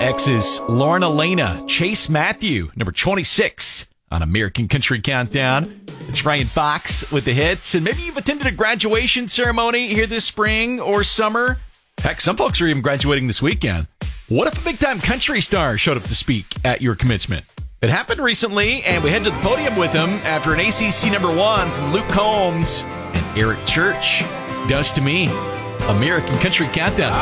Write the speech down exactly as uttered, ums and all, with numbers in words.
X's Lauren Elena, Chase Matthew, number twenty-six on American Country Countdown. It's Ryan Fox with the hits. And maybe you've attended a graduation ceremony here this spring or summer. Heck, some folks are even graduating this weekend. What if a big-time country star showed up to speak at your commencement? It happened recently, and we head to the podium with him after an A C C number one from Luke Combs and Eric Church. Does to me, American Country Countdown.